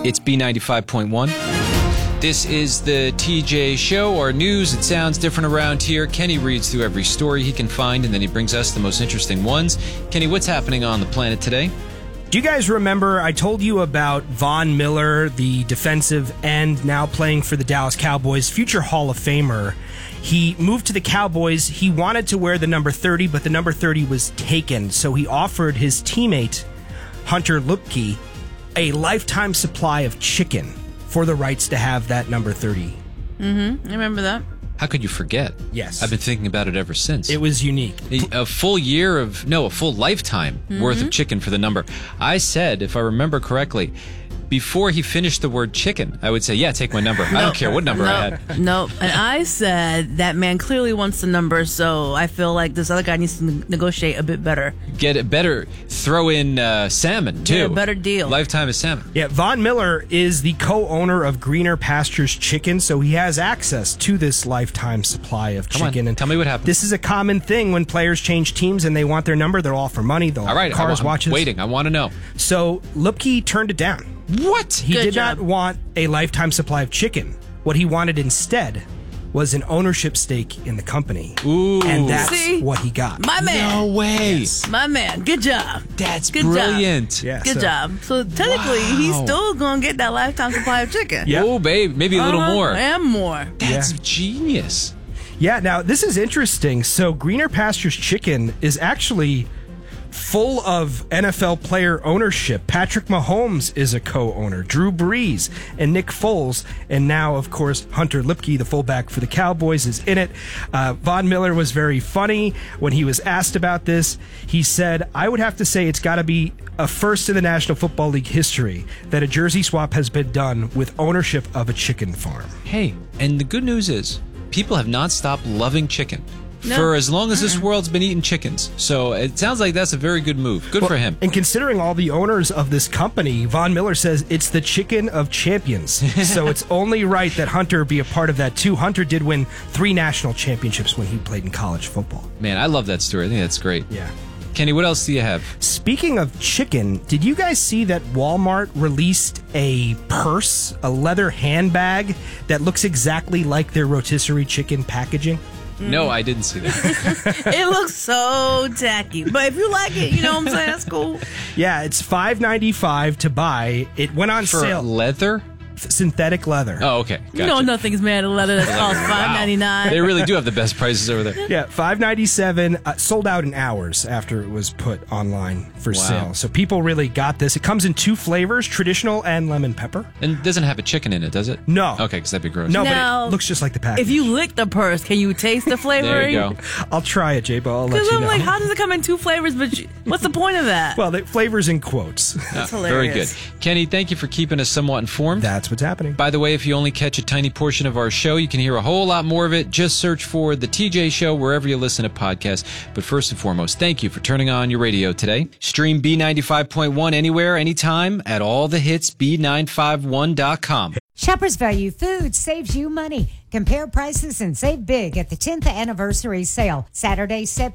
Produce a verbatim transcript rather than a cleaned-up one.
It's B ninety-five point one. This is the T J Show, our news. It sounds different around here. Kenny reads through every story he can find, and then he brings us the most interesting ones. Kenny, what's happening on the planet today? Do you guys remember I told you about Von Miller, the defensive end now playing for the Dallas Cowboys, future Hall of Famer? He moved to the Cowboys. He wanted to wear the number thirty, but the number thirty was taken. So he offered his teammate, Hunter Luepke, a lifetime supply of chicken for the rights to have that number thirty. Mm-hmm. I remember that. How could you forget? Yes. I've been thinking about it ever since. It was unique. A, a full year of, no, a full lifetime mm-hmm. worth of chicken for the number. I said, if I remember correctly, before he finished the word chicken, I would say, yeah, take my number. I don't care what number no, I had. No, and I said that man clearly wants the number, so I feel like this other guy needs to negotiate a bit better. Get it better. Throw in uh, salmon, too. Get a better deal. Lifetime of salmon. Yeah, Von Miller is the co-owner of Greener Pastures Chicken, so he has access to this lifetime supply of Come chicken. On, and tell me what happened. This is a common thing when players change teams and they want their number. They'll offer money. They'll All right, cars, I'm watches. waiting. I want to know. So Luepke turned it down. What? He Good did job. not want a lifetime supply of chicken. What he wanted instead was an ownership stake in the company. Ooh. And that's See? what he got. My man. No way. Yes. My man. Good job. That's Good brilliant. Job. Yeah, Good so- job. So technically, Wow. he's still going to get that lifetime supply of chicken. Yeah. Oh, babe, maybe a little Uh-huh. more. And more. That's Yeah. genius. Yeah, now this is interesting. So Greener Pastures Chicken is actually full of N F L player ownership. Patrick Mahomes is a co-owner, Drew Brees and Nick Foles, and now, of course, Hunter Luepke, the fullback for the Cowboys, is in it. Uh, Von Miller was very funny when he was asked about this. He said, I would have to say it's got to be a first in the National Football League history that a jersey swap has been done with ownership of a chicken farm. Hey, and the good news is, people have not stopped loving chicken. No. For as long as this world's been eating chickens. So it sounds like that's a very good move. Good Well, for him. And considering all the owners of this company, Von Miller says it's the chicken of champions. So it's only right that Hunter be a part of that too. Hunter did win three national championships when he played in college football. Man, I love that story. I think that's great. Yeah. Kenny, what else do you have? Speaking of chicken, did you guys see that Walmart released a purse, a leather handbag that looks exactly like their rotisserie chicken packaging? No, I didn't see that. It looks so tacky. But if you like it, you know what I'm saying? That's cool. Yeah, it's five ninety-five to buy. It went on For sale. leather? Synthetic leather. Oh, okay. Gotcha. You know nothing's made of leather that costs five ninety-nine. They really do have the best prices over there. Yeah, five ninety-seven, uh, sold out in hours after it was put online for Wow. sale. So people really got this. It comes in two flavors, traditional and lemon pepper. And it doesn't have a chicken in it, does it? No. Okay, because that'd be gross. No, Now, but it looks just like the package. If you lick the purse, can you taste the flavoring? There you go. I'll try it, J-Bo. I'll let Because you I'm know. like, how does it come in two flavors? But you, what's the point of that? Well, the flavors in quotes. That's Very hilarious. good. Kenny, thank you for keeping us somewhat informed. That's what's happening. By the way, if you only catch a tiny portion of our show, you can hear a whole lot more of it. Just search for The T J Show wherever you listen to podcasts. But first and foremost, thank you for turning on your radio today. Stream B ninety-five point one anywhere, anytime at all the hits B nine five one dot com. Shoppers Value Food saves you money. Compare prices and save big at the tenth anniversary sale. Saturday, September